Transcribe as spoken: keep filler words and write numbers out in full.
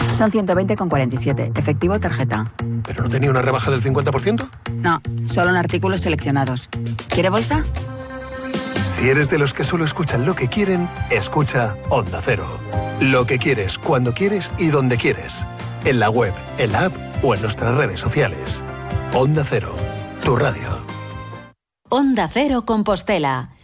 Son ciento veinte con cuarenta y siete. Efectivo tarjeta. ¿Pero no tenía una rebaja del cincuenta por ciento? No, solo en artículos seleccionados. ¿Quiere bolsa? Si eres de los que solo escuchan lo que quieren, escucha Onda Cero. Lo que quieres, cuando quieres y donde quieres. En la web, en la app o en nuestras redes sociales. Onda Cero, tu radio. Onda Cero Compostela.